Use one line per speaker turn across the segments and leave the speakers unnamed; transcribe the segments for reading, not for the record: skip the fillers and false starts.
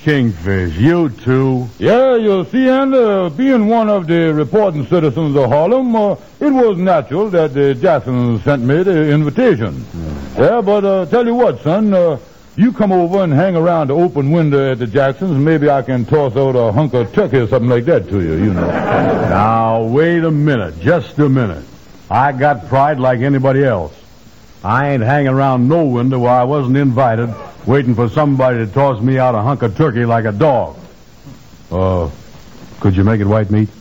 Kingfish, you too?
Yeah, you see, and being one of the reporting citizens of Harlem, it was natural that the Jacksons sent me the invitation. Yeah, but tell you what, son, you come over and hang around the open window at the Jacksons, and maybe I can toss out a hunk of turkey or something like that to you, you know.
Now, wait a minute, just a minute. I got pride like anybody else. I ain't hanging around no window where I wasn't invited, waiting for somebody to toss me out a hunk of turkey like a dog. Could you make it white meat?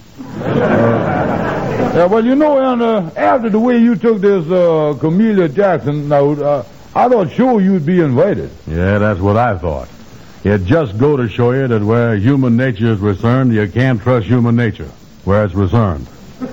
Yeah, well, you know, and after the way you took this Camellia Jackson note, I thought sure you'd be invited.
Yeah, that's what I thought. It just go to show you that where human nature is concerned, you can't trust human nature where it's concerned.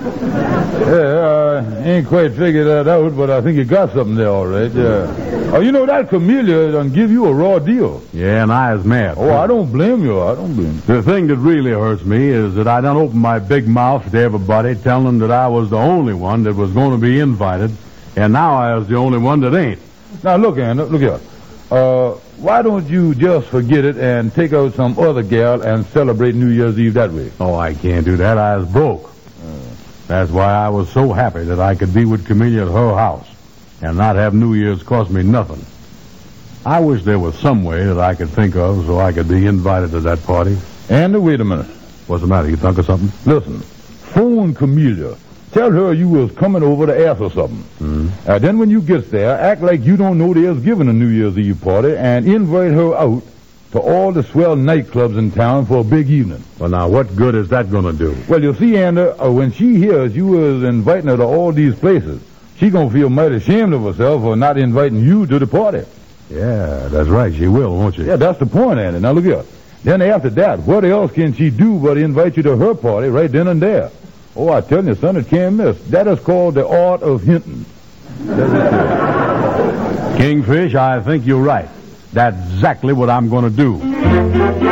Yeah, I ain't quite figured that out, but I think you got something there all right. Oh, you know, that Camellia done give you a raw deal.
Yeah, and I is mad.
Oh, I don't blame you. I don't blame you.
The thing that really hurts me is that I done opened my big mouth to everybody, telling them that I was the only one that was going to be invited, and now I was the only one that ain't.
Now, look here. Why don't you just forget it and take out some other gal and celebrate New Year's Eve that way?
Oh, I can't do that. I was broke. That's why I was so happy that I could be with Camellia at her house and not have New Year's cost me nothing. I wish there was some way that I could think of so I could be invited to that party.
And wait a minute.
What's the matter? You think of something?
Listen, phone Camellia. Tell her you was coming over to ask her something.
Mm-hmm.
Then when you get there, act like you don't know there's giving a New Year's Eve party and invite her out to all the swell nightclubs in town for a big evening.
Well, now, what good is that going to do?
Well, you see, Anna, when she hears you was inviting her to all these places, she gonna feel mighty ashamed of herself for not inviting you to the party.
Yeah, that's right. She will, won't she?
Yeah, that's the point, Anna. Now, look here. Then after that, what else can she do but invite you to her party right then and there? Oh, I tell you, son, it can't miss. That is called the art of hinting.
Kingfish, I think you're right. That's exactly what I'm going to do.